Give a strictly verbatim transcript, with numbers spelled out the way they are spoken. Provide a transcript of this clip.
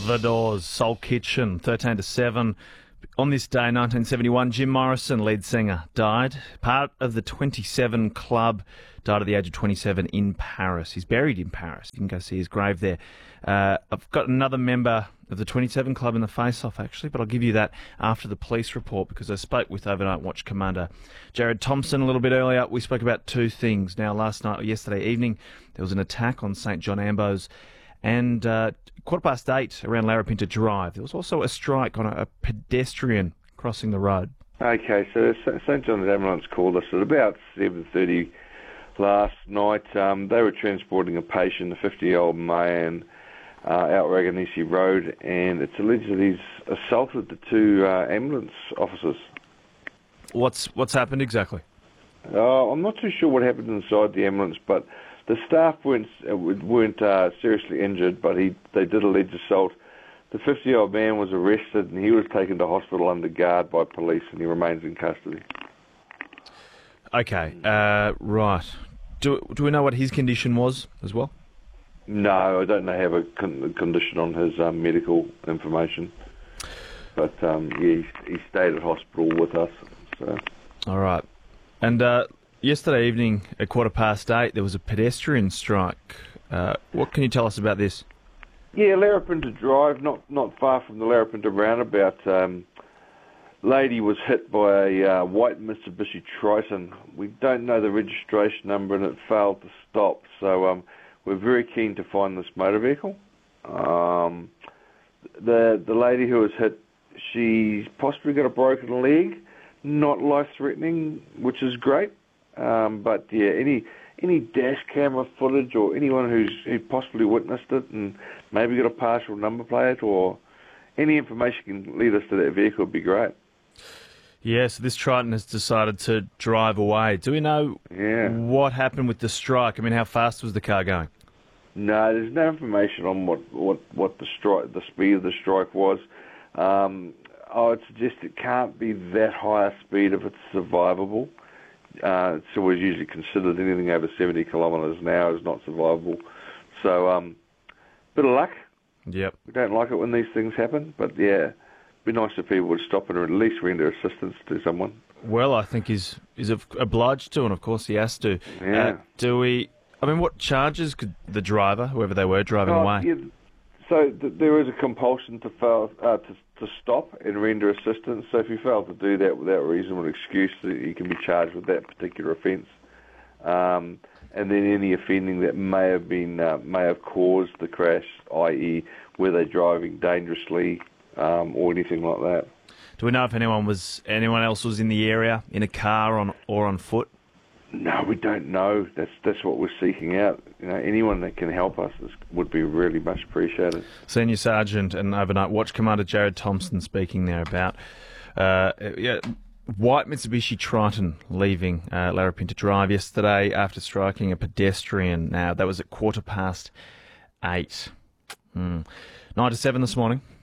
The Doors, Soul Kitchen, thirteen to seven. On this day, nineteen seventy-one, Jim Morrison, lead singer, died. Part of the twenty-seven Club, died at the age of twenty-seven in Paris. He's buried in Paris. You can go see his grave there. Uh, I've got another member of the twenty-seven Club in the face-off, actually, but I'll give you that after the police report because I spoke with Overnight Watch Commander Jared Thompson a little bit earlier. We spoke about two things. Now, last night or yesterday evening, there was an attack on St John Ambos, and uh, quarter past eight around Larapinta Drive, there was also a strike on a, a pedestrian crossing the road. Okay, so St John's Ambulance called us at about seven thirty last night. Um, they were transporting a patient, a fifty-year-old man, uh, out Raganisi Road, and it's alleged that he's assaulted the two uh, ambulance officers. What's what's happened exactly? Uh, I'm not too sure what happened inside the ambulance, but the staff weren't weren't uh, seriously injured, but he they did allege assault. The fifty-year-old man was arrested, and he was taken to hospital under guard by police, and he remains in custody. Okay, uh, right. Do do we know what his condition was as well? No, I don't know, have a con- condition on his um, medical information, but um, yeah, he, he stayed at hospital with us. So. All right, and. Uh, Yesterday evening at quarter past eight, there was a pedestrian strike. Uh, what can you tell us about this? Yeah, Larapinta Drive, not not far from the Larapinta roundabout. Um, lady was hit by a uh, white Mitsubishi Triton. We don't know the registration number, and it failed to stop. So um, we're very keen to find this motor vehicle. Um, the the lady who was hit, she's possibly got a broken leg, not life-threatening, which is great. Um, but yeah, any any dash camera footage or anyone who's who possibly witnessed it and maybe got a partial number plate or any information can lead us to that vehicle would be great. Yeah, so this Triton has decided to drive away. Do we know yeah. what happened with the strike? I mean, how fast was the car going? No, there's no information on what, what, what the strike, the speed of the strike was. Um, I would suggest it can't be that high a speed if it's survivable. Uh, it's always usually considered anything over seventy kilometres an hour is not survivable. So, um, bit of luck. Yep. We don't like it when these things happen, but yeah, it'd be nice if people would stop and at least render assistance to someone. Well, I think he's, he's obliged to, and of course he has to. Yeah. Uh, do we... I mean, what charges could the driver, whoever they were, driving oh, away? Yeah, so th- there is a compulsion to fail uh, to, to stop and render assistance. So if you fail to do that without reasonable excuse, you can be charged with that particular offence. Um, and then any offending that may have been uh, may have caused the crash, that is, were they driving dangerously um, or anything like that. Do we know if anyone was anyone else was in the area in a car on or on foot? No, we don't know. That's that's what we're seeking out. You know, anyone that can help us is, would be really much appreciated. Senior Sergeant and Overnight Watch Commander Jared Thompson speaking there about uh, yeah, white Mitsubishi Triton leaving uh, Larapinta Drive yesterday after striking a pedestrian. Now that was at quarter past eight. Hmm. Nine to seven this morning.